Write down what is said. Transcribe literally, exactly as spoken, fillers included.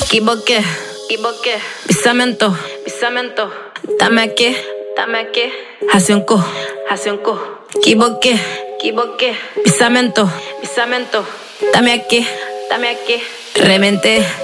Equivoqué, equivoqué. Pisamento, pisamento. Dame aquí, dame aquí. Hace un cu, hace un cu. Equivoqué, equivoqué. Pisamento, pisamento. Dame aquí, dame aquí. Reventé.